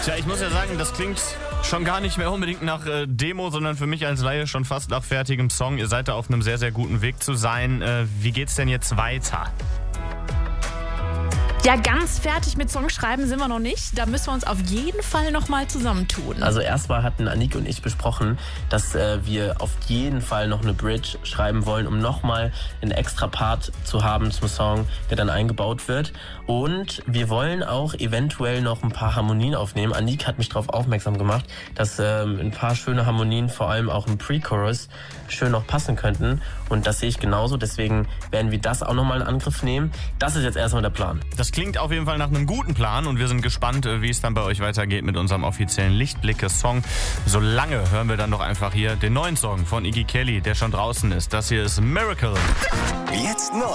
Tja, ich muss ja sagen, das klingt schon gar nicht mehr unbedingt nach Demo, sondern für mich als Laie schon fast nach fertigem Song. Ihr seid da auf einem sehr, sehr guten Weg zu sein. Wie geht's denn jetzt weiter? Ja, ganz fertig mit Songschreiben sind wir noch nicht. Da müssen wir uns auf jeden Fall nochmal zusammentun. Also erstmal hatten Anik und ich besprochen, dass wir auf jeden Fall noch eine Bridge schreiben wollen, um nochmal einen extra Part zu haben zum Song, der dann eingebaut wird. Und wir wollen auch eventuell noch ein paar Harmonien aufnehmen. Anik hat mich darauf aufmerksam gemacht, dass ein paar schöne Harmonien, vor allem auch im Pre-Chorus, schön noch passen könnten. Und das sehe ich genauso. Deswegen werden wir das auch nochmal in Angriff nehmen. Das ist jetzt erstmal der Plan. Das klingt auf jeden Fall nach einem guten Plan und wir sind gespannt, wie es dann bei euch weitergeht mit unserem offiziellen Lichtblicke-Song. Solange hören wir dann doch einfach hier den neuen Song von Iggy Kelly, der schon draußen ist. Das hier ist Miracle. Jetzt neu